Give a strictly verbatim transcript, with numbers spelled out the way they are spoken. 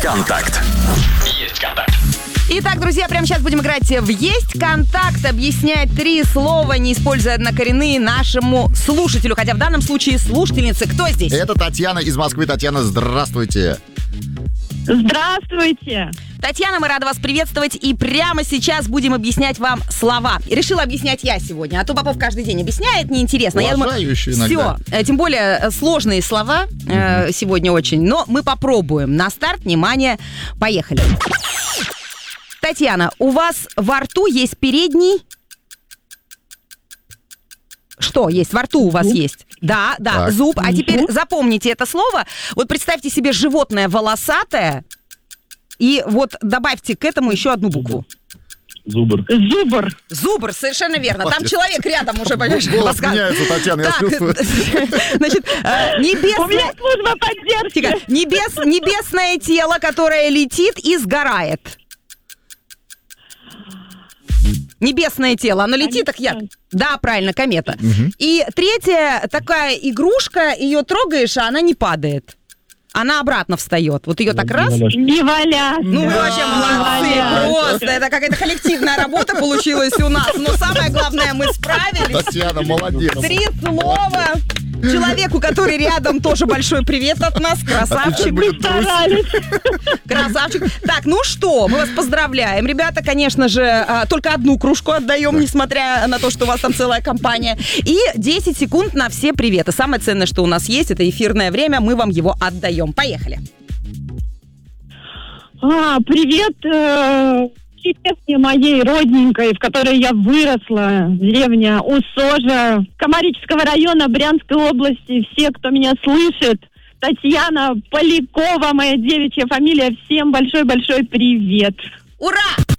контакт. Есть контакт. Итак, друзья, прямо сейчас будем играть в «Есть контакт», объяснять три слова, не используя однокоренные, нашему слушателю. Хотя в данном случае слушательницы. Кто здесь? Это Татьяна из Москвы. Татьяна, здравствуйте. Здравствуйте. Татьяна, мы рады вас приветствовать. И прямо сейчас будем объяснять вам слова. И решила объяснять я сегодня. А то Попов каждый день объясняет, неинтересно. Я думаю, иногда. все. Тем более сложные слова э, сегодня очень. Но мы попробуем. На старт, внимание, поехали. Татьяна, у вас во рту есть передний... Что есть? Во рту у вас Зуб. есть? Да, да, Так. зуб. А теперь Зуб. запомните это слово. Вот представьте себе животное волосатое. И вот добавьте к этому еще одну букву. Зубр. Зубр. Зубр, совершенно верно. Там Молодец. человек рядом уже, понимаешь, Голос подсказывает. меняется, Татьяна, я Так, чувствую. значит, э, У меня небесное... служба поддержки. Тихо. Небес, небесное тело, которое летит и сгорает. Небесное тело, оно летит, так ярко. Да, правильно, комета. И третья такая игрушка, ее трогаешь, а она не падает. Она обратно встает. Вот ее так раз. Не валяться. Ну, вы вообще Не молодцы, валяться. просто. Это какая-то коллективная работа получилась у нас. Но самое главное, мы справились. Татьяна, молодец. Три слова. Человеку, который рядом, тоже большой привет от нас. Красавчик. будет Старались. Красавчик. Так, ну что, мы вас поздравляем. Ребята, конечно же, а, только одну кружку отдаем, несмотря на то, что у вас там целая компания. И десять секунд на все приветы. Самое ценное, что у нас есть, это эфирное время. Мы вам его отдаем. Поехали. А, привет э, деревне моей родненькой, в которой я выросла. Деревня Усожа, Комарического района Брянской области. Все, кто меня слышит. Татьяна Полякова, моя девичья фамилия. Всем большой-большой привет. Ура!